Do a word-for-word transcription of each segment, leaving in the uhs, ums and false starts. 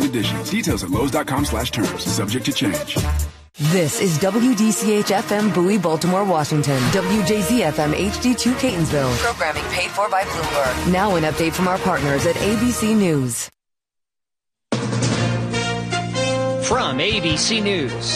conditions. Details at Lowe's.com slash terms. Subject to change. This is W D C H F M Bowie, Baltimore, Washington. W J Z F M H D two Catonsville. Programming paid for by Bloomberg. Now an update from our partners at A B C News. From A B C News,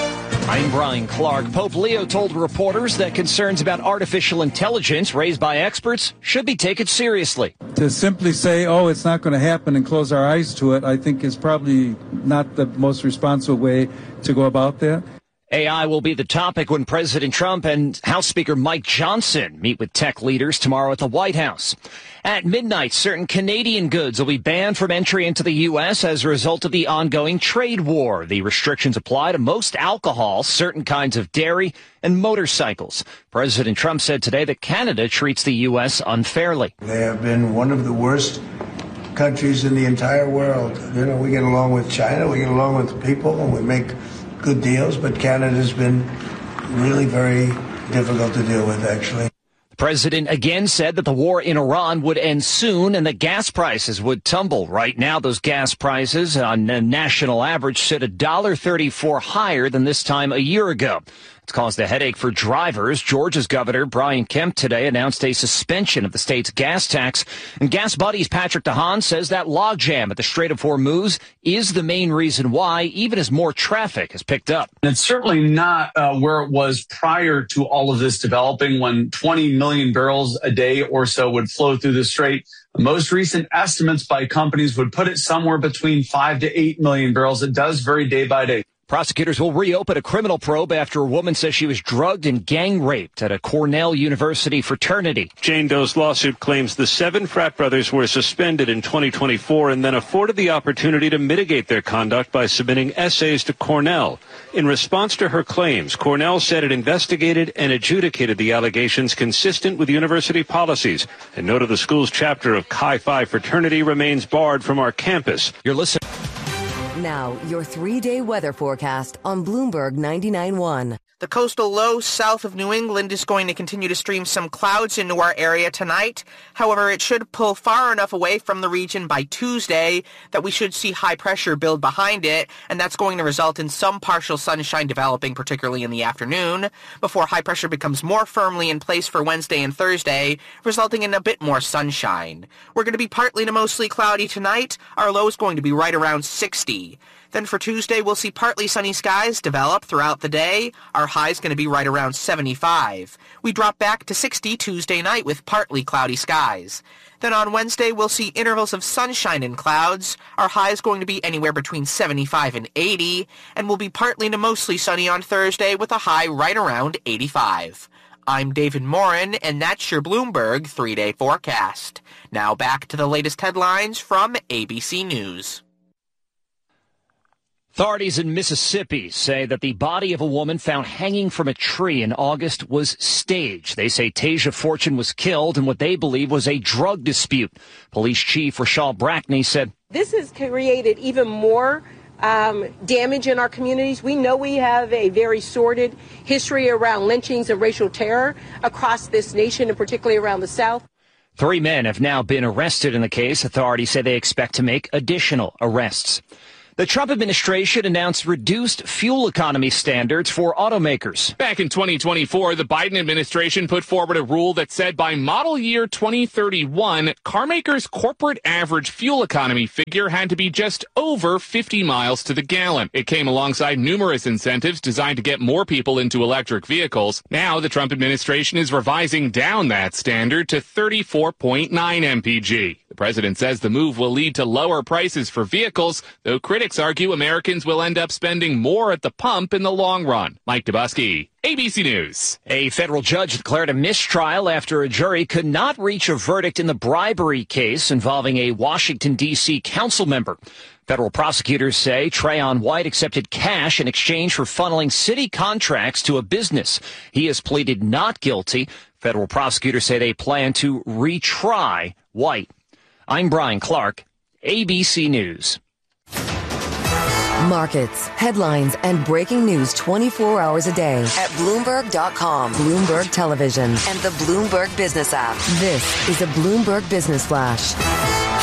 I'm Brian Clark. Pope Leo told reporters that concerns about artificial intelligence raised by experts should be taken seriously. To simply say, oh, it's not going to happen and close our eyes to it, I think is probably not the most responsible way to go about that. A I will be the topic when President Trump and House Speaker Mike Johnson meet with tech leaders tomorrow at the White House. At midnight, certain Canadian goods will be banned from entry into the U S as a result of the ongoing trade war. The restrictions apply to most alcohol, certain kinds of dairy, and motorcycles. President Trump said today that Canada treats the U S unfairly. They have been one of the worst countries in the entire world. You know, we get along with China, we get along with the people, and we make good deals, but Canada's been really very difficult to deal with, actually. The president again said that the war in Iran would end soon and that gas prices would tumble. Right now, those gas prices on a national average sit one dollar thirty-four higher than this time a year ago. It's caused a headache for drivers. Georgia's Governor Brian Kemp today announced a suspension of the state's gas tax. And Gas Buddy's Patrick DeHaan says that logjam at the Strait of Hormuz is the main reason why, even as more traffic has picked up. It's certainly not uh, where it was prior to all of this developing, when twenty million barrels a day or so would flow through the strait. Most recent estimates by companies would put it somewhere between five to eight million barrels. It does vary day by day. Prosecutors will reopen a criminal probe after a woman says she was drugged and gang raped at a Cornell University fraternity. Jane Doe's lawsuit claims the seven frat brothers were suspended in twenty twenty-four and then afforded the opportunity to mitigate their conduct by submitting essays to Cornell. In response to her claims, Cornell said it investigated and adjudicated the allegations consistent with university policies, and noted the school's chapter of Chi Phi fraternity remains barred from our campus. You're listening. Now, your three-day weather forecast on Bloomberg ninety-nine point one. The coastal low south of New England is going to continue to stream some clouds into our area tonight. However, it should pull far enough away from the region by Tuesday that we should see high pressure build behind it, and that's going to result in some partial sunshine developing, particularly in the afternoon, before high pressure becomes more firmly in place for Wednesday and Thursday, resulting in a bit more sunshine. We're going to be partly to mostly cloudy tonight. Our low is going to be right around sixty. Then for Tuesday, we'll see partly sunny skies develop throughout the day. Our high is going to be right around seventy-five. We drop back to sixty Tuesday night with partly cloudy skies. Then on Wednesday, we'll see intervals of sunshine and clouds. Our high is going to be anywhere between seventy-five and eighty, and will be partly to mostly sunny on Thursday with a high right around eighty-five. I'm David Morin, and that's your Bloomberg three-day forecast. Now back to the latest headlines from A B C News. Authorities in Mississippi say that the body of a woman found hanging from a tree in August was staged. They say Tasia Fortune was killed in what they believe was a drug dispute. Police Chief Rashal Brackney said, "This has created even more um, damage in our communities. We know we have a very sordid history around lynchings and racial terror across this nation, and particularly around the South." Three men have now been arrested in the case. Authorities say they expect to make additional arrests. The Trump administration announced reduced fuel economy standards for automakers. Back in twenty twenty-four, the Biden administration put forward a rule that said by model year twenty thirty-one, car makers' corporate average fuel economy figure had to be just over fifty miles to the gallon. It came alongside numerous incentives designed to get more people into electric vehicles. Now, the Trump administration is revising down that standard to thirty-four point nine M P G. The president says the move will lead to lower prices for vehicles, though critics argue Americans will end up spending more at the pump in the long run. Mike Dubusky, A B C News. A federal judge declared a mistrial after a jury could not reach a verdict in the bribery case involving a Washington, D C council member. Federal prosecutors say Trayon White accepted cash in exchange for funneling city contracts to a business. He has pleaded not guilty. Federal prosecutors say they plan to retry White. I'm Brian Clark, A B C News. Markets, headlines, and breaking news twenty-four hours a day at Bloomberg dot com, Bloomberg Television, and the Bloomberg Business app. This is a Bloomberg Business Flash.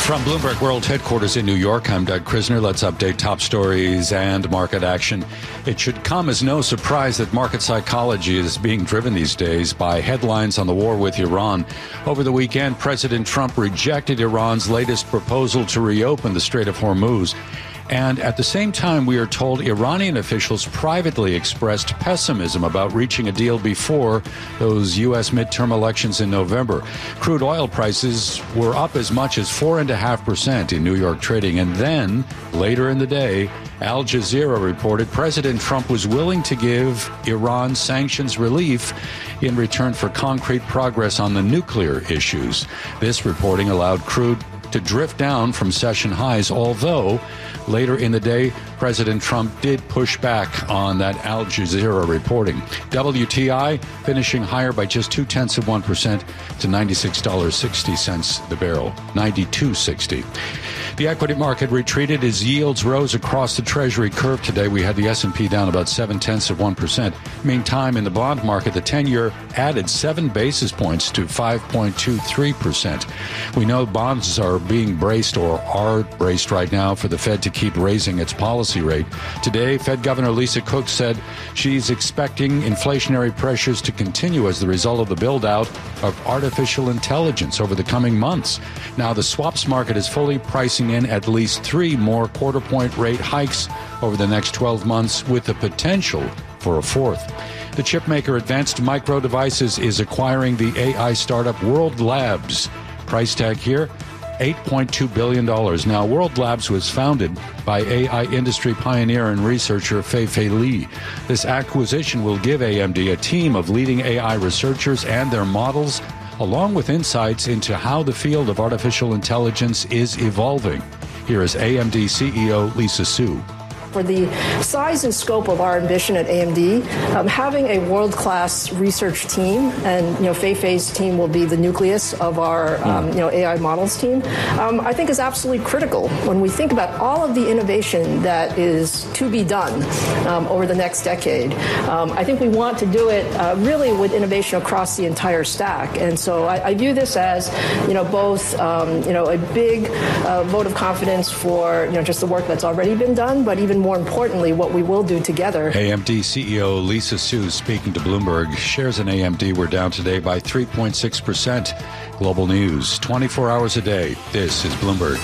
From Bloomberg World Headquarters in New York, I'm Doug Krisner. Let's update top stories and market action. It should come as no surprise that market psychology is being driven these days by headlines on the war with Iran. Over the weekend, President Trump rejected Iran's latest proposal to reopen the Strait of Hormuz. And at the same time, we are told Iranian officials privately expressed pessimism about reaching a deal before those U S midterm elections in November. Crude oil prices were up as much as four point five percent in New York trading. And then, later in the day, Al Jazeera reported President Trump was willing to give Iran sanctions relief in return for concrete progress on the nuclear issues. This reporting allowed crude to drift down from session highs, although later in the day, President Trump did push back on that Al Jazeera reporting. W T I finishing higher by just two-tenths of one percent to ninety-six dollars and sixty cents the barrel, ninety-two dollars and sixty cents. The equity market retreated as yields rose across the Treasury curve today. We had the S and P down about seven-tenths of one percent. Meantime, in the bond market, the ten-year added seven basis points to five point two three percent. We know bonds are being braced or are braced right now for the Fed to keep raising its policy rate. Today, Fed Governor Lisa Cook said she's expecting inflationary pressures to continue as the result of the build-out of artificial intelligence over the coming months. Now, the swaps market is fully pricing in at least three more quarter-point rate hikes over the next twelve months, with the potential for a fourth. The chipmaker Advanced Micro Devices is acquiring the A I startup World Labs. Price tag here, eight point two billion dollars. Now, World Labs was founded by A I industry pioneer and researcher Fei-Fei Li. This acquisition will give A M D a team of leading A I researchers and their models, along with insights into how the field of artificial intelligence is evolving. Here is A M D C E O Lisa Su. For the size and scope of our ambition at A M D, um, having a world-class research team, and you know, Fei-Fei's team will be the nucleus of our um, you know, A I models team, um, I think is absolutely critical when we think about all of the innovation that is to be done um, over the next decade. Um, I think we want to do it uh, really with innovation across the entire stack, and so I, I view this as you know both um, you know a big uh, vote of confidence for you know just the work that's already been done, but even more importantly, what we will do together. A M D C E O Lisa Su speaking to Bloomberg. Shares in A M D were down today by three point six percent. Global news, twenty-four hours a day. This is Bloomberg.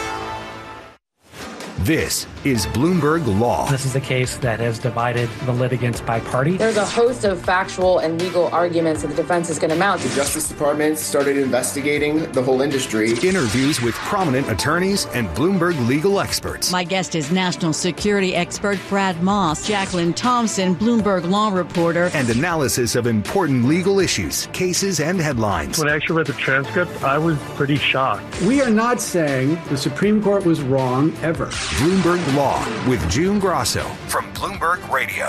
This is Bloomberg Law. This is a case that has divided the litigants by party. There's a host of factual and legal arguments that the defense is going to mount. The Justice Department started investigating the whole industry. Interviews with prominent attorneys and Bloomberg legal experts. My guest is national security expert Brad Moss, Jacqueline Thompson, Bloomberg Law reporter. And analysis of important legal issues, cases, and headlines. When I actually read the transcript, I was pretty shocked. We are not saying the Supreme Court was wrong ever. Bloomberg Law with June Grosso from Bloomberg Radio.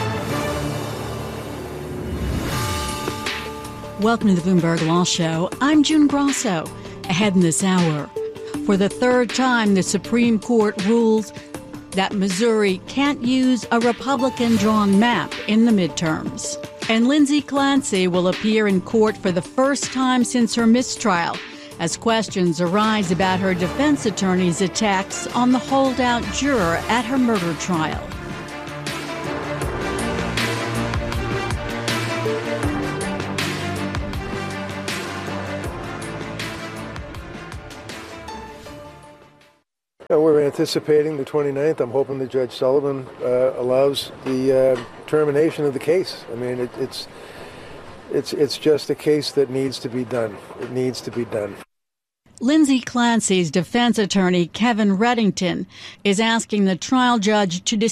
Welcome to the Bloomberg Law Show. I'm June Grosso. Ahead in this hour, for the third time, the Supreme Court rules that Missouri can't use a Republican-drawn map in the midterms. And Lindsay Clancy will appear in court for the first time since her mistrial, as questions arise about her defense attorney's attacks on the holdout juror at her murder trial. We're anticipating the twenty-ninth. I'm hoping that Judge Sullivan uh, allows the uh, termination of the case. I mean, it, it's it's it's just a case that needs to be done. It needs to be done. Lindsay Clancy's defense attorney, Kevin Reddington, is asking the trial judge to decide